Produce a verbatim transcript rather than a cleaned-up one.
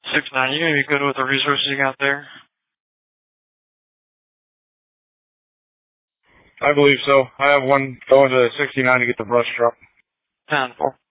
six nine, you gonna be good with the resources you got there? I believe so. I have one going to sixty-nine to get the brush truck. ten four.